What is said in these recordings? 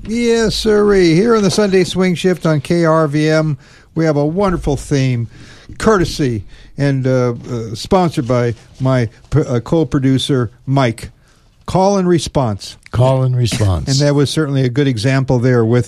Yes, sirree. Here on the Sunday Swing Shift on KRVM, we have a wonderful theme, courtesy and sponsored by my co-producer, Mike. Call and response. Call and response. And that was certainly a good example there with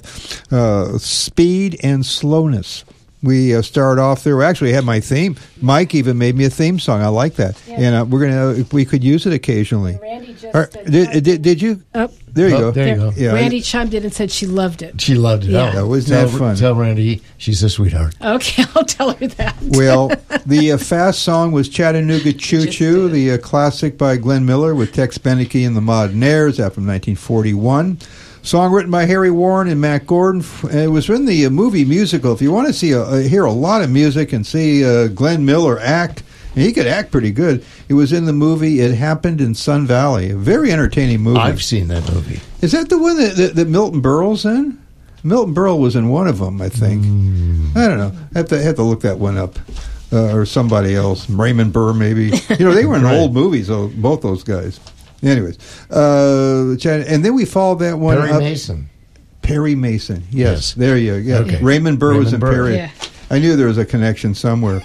speed and slowness. We start off there. We actually had my theme. Mike even made me a theme song. I like that. Yeah. And we're going to, we could use it occasionally. Randy just did you? Oh. There you go. There you go. Yeah. Randy chimed in and said she loved it. She loved it. Yeah. Oh, Wasn't that fun? Tell Randy she's a sweetheart. Okay, I'll tell her that. Well, the fast song was Chattanooga Choo Choo, the classic by Glenn Miller with Tex Beneke and the Modernaires, out from 1941. Song written by Harry Warren and Matt Gordon. It was in the movie musical. If you want to see hear a lot of music and see Glenn Miller act, and he could act pretty good, it was in the movie It Happened in Sun Valley. A very entertaining movie. I've seen that movie. Is that the one that Milton Berle's in? Milton Berle was in one of them, I think. I don't know. I have to look that one up. Or somebody else. Raymond Burr, maybe. They were in Right. old movies, both those guys. Anyways, and then we followed that one Perry up. Mason. Perry Mason. Yes. There you go. Yeah. Okay. Raymond Burr was in Burr. Perry. Yeah. I knew there was a connection somewhere.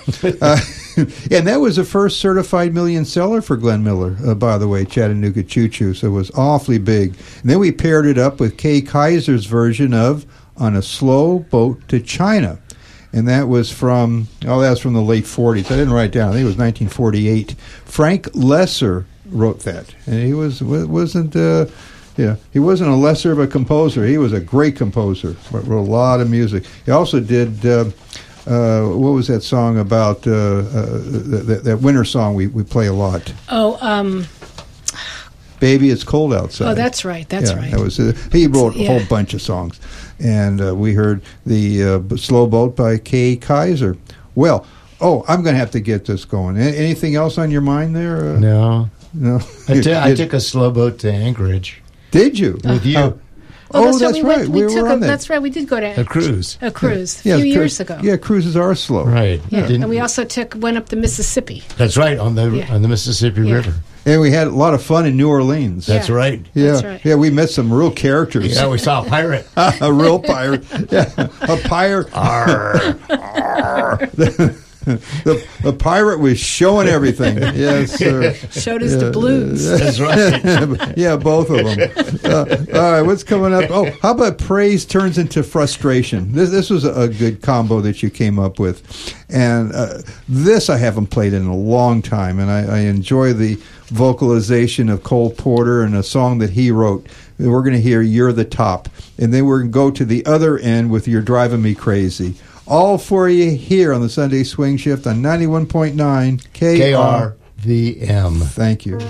And that was the first certified million seller for Glenn Miller, by the way, Chattanooga Choo Choo. So it was awfully big. And then we paired it up with Kay Kaiser's version of On a Slow Boat to China. And that was from the late 40s. I didn't write it down. I think it was 1948. Frank Lesser wrote that. And he wasn't he wasn't a lesser of a composer. He was a great composer. Wrote a lot of music. He also did what was that song about that winter song we play a lot? Oh, Baby, It's Cold Outside. Oh, that's right. That's right. That was he wrote a whole bunch of songs, and we heard the Slow Boat by Kay Kaiser. Well, I'm going to have to get this going. Anything else on your mind there? No. I You took a slow boat to Anchorage. Did you? With you. That's right. We were on that. That's right. We did go to A cruise. a few years ago. Yeah, cruises are slow. Right. Yeah. And we also went up the Mississippi. That's right, on the Mississippi River. And we had a lot of fun in New Orleans. That's right. Yeah, That's right. Yeah, we met some real characters. Yeah, we saw a pirate. A real pirate. Yeah, a pirate. Arr. The pirate was showing everything. Yes, sir. Showed us the blues. That's right. Yeah, both of them. All right, what's coming up? Oh, how about praise turns into frustration? This was a good combo that you came up with. And this I haven't played in a long time, and I enjoy the vocalization of Cole Porter and a song that he wrote. We're going to hear You're the Top. And then we're going to go to the other end with You're Driving Me Crazy. All for you here on the Sunday Swing Shift on 91.9 KRVM. Thank you.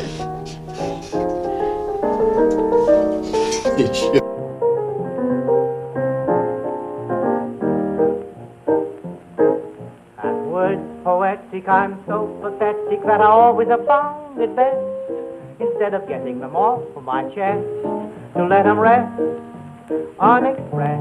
And words poetic, I'm so pathetic that I always have found it best, instead of getting them off my chest, to let them rest unexpressed.